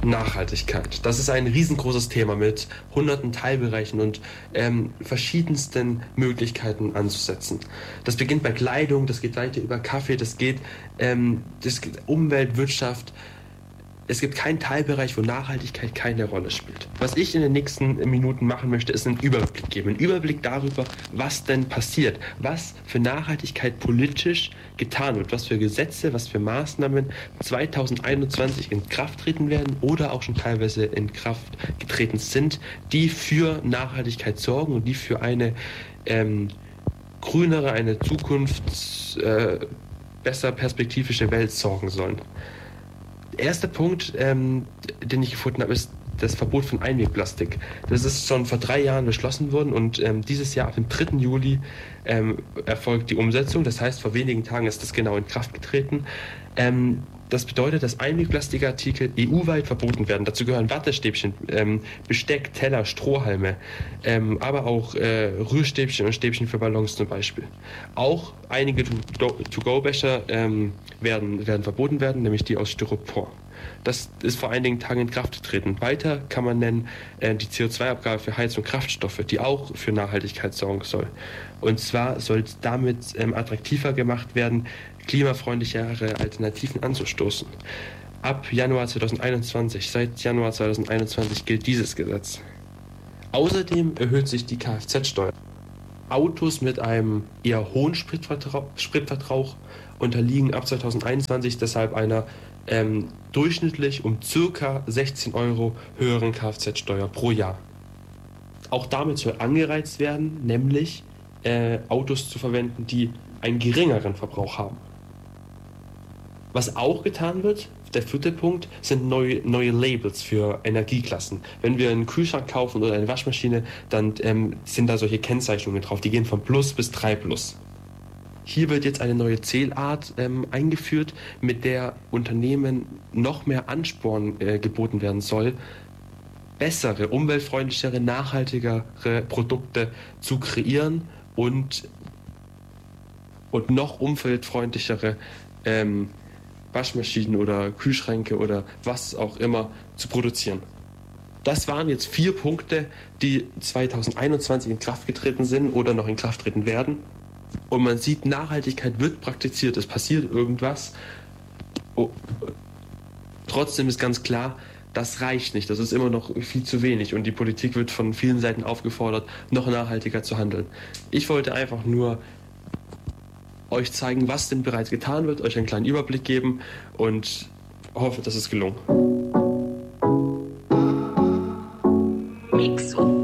Nachhaltigkeit. Das ist ein riesengroßes Thema mit hunderten Teilbereichen und verschiedensten Möglichkeiten anzusetzen. Das beginnt bei Kleidung, das geht weiter über Kaffee, das geht Umwelt, Wirtschaft. Es gibt keinen Teilbereich, wo Nachhaltigkeit keine Rolle spielt. Was ich in den nächsten Minuten machen möchte, ist einen Überblick geben. Einen Überblick darüber, was denn passiert, was für Nachhaltigkeit politisch getan wird, was für Gesetze, was für Maßnahmen 2021 in Kraft treten werden oder auch schon teilweise in Kraft getreten sind, die für Nachhaltigkeit sorgen und die für eine grünere, eine besser perspektivische Welt sorgen sollen. Der erste Punkt, den ich gefunden habe, ist das Verbot von Einwegplastik. Das ist schon vor 3 Jahren beschlossen worden und dieses Jahr, ab dem 3. Juli, erfolgt die Umsetzung. Das heißt, vor wenigen Tagen ist das genau in Kraft getreten. Das bedeutet, dass Einwegplastikartikel EU-weit verboten werden. Dazu gehören Wattestäbchen, Besteck, Teller, Strohhalme, aber auch Rührstäbchen und Stäbchen für Ballons zum Beispiel. Auch einige To-Go-Becher werden verboten werden, nämlich die aus Styropor. Das ist vor einigen Tagen in Kraft getreten. Weiter kann man nennen die CO2-Abgabe für Heiz- und Kraftstoffe, die auch für Nachhaltigkeit sorgen soll. Und zwar soll es damit attraktiver gemacht werden, klimafreundlichere Alternativen anzustoßen. Seit Januar 2021 gilt dieses Gesetz. Außerdem erhöht sich die Kfz-Steuer. Autos mit einem eher hohen Spritverbrauch unterliegen ab 2021 deshalb einer durchschnittlich um ca. 16 Euro höheren Kfz-Steuer pro Jahr. Auch damit soll angereizt werden, nämlich Autos zu verwenden, die einen geringeren Verbrauch haben. Was auch getan wird, der 4. Punkt, sind neue Labels für Energieklassen. Wenn wir einen Kühlschrank kaufen oder eine Waschmaschine, dann sind da solche Kennzeichnungen drauf. Die gehen von Plus bis 3+. Hier wird jetzt eine neue Zählart eingeführt, mit der Unternehmen noch mehr Ansporn geboten werden soll, bessere, umweltfreundlichere, nachhaltigere Produkte zu kreieren und noch umweltfreundlichere Waschmaschinen oder Kühlschränke oder was auch immer zu produzieren. Das waren jetzt 4 Punkte, die 2021 in Kraft getreten sind oder noch in Kraft treten werden. Und man sieht, Nachhaltigkeit wird praktiziert, es passiert irgendwas. Trotzdem ist ganz klar, das reicht nicht, das ist immer noch viel zu wenig und die Politik wird von vielen Seiten aufgefordert, noch nachhaltiger zu handeln. Ich wollte einfach nur euch zeigen, was denn bereits getan wird, euch einen kleinen Überblick geben und hoffe, das ist gelungen. Mix und